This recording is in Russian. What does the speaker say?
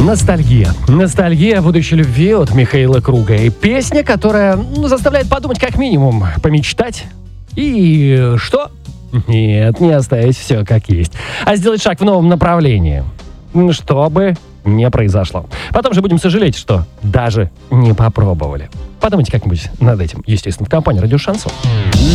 Ностальгия. Ностальгия будущей любви от Михаила Круга. И песня, которая заставляет подумать как минимум, помечтать. И что? Нет, не оставить все как есть, а сделать шаг в новом направлении. Что бы не произошло. Потом же будем сожалеть, что даже не попробовали. Подумайте как-нибудь над этим, естественно, в компании «Радио Шансон».